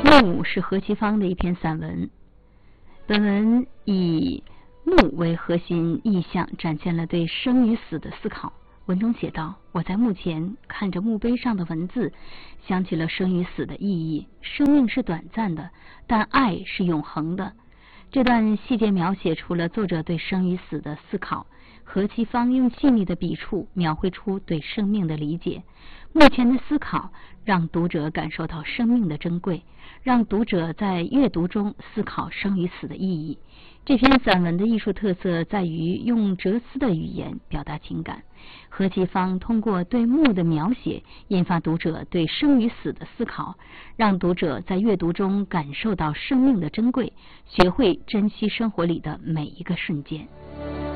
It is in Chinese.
墓是何其芳的一篇散文。本文以墓为核心意象，展现了对生与死的思考。文中写道：我在墓前看着墓碑上的文字，想起了生与死的意义。生命是短暂的，但爱是永恒的。这段细节描写出了作者对生与死的思考。何其芳用细腻的笔触描绘出对生命的理解。目前的思考让读者感受到生命的珍贵，让读者在阅读中思考生与死的意义。这篇散文的艺术特色在于用哲思的语言表达情感。何其芳通过对墓的描写，引发读者对生与死的思考，让读者在阅读中感受到生命的珍贵，学会珍惜生活里的每一个瞬间。